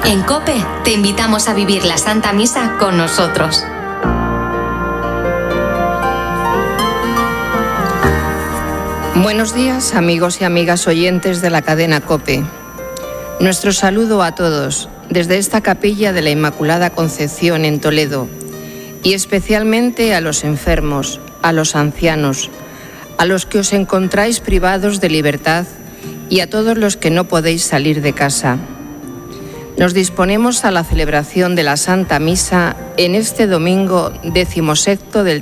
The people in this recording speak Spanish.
En COPE te invitamos a vivir la Santa Misa con nosotros. Buenos días, amigos y amigas oyentes de la cadena COPE. Nuestro saludo a todos desde esta capilla de la Inmaculada Concepción en Toledo, y especialmente a los enfermos, a los ancianos, a los que os encontráis privados de libertad y a todos los que no podéis salir de casa. Nos disponemos a la celebración de la Santa Misa en este domingo 17º del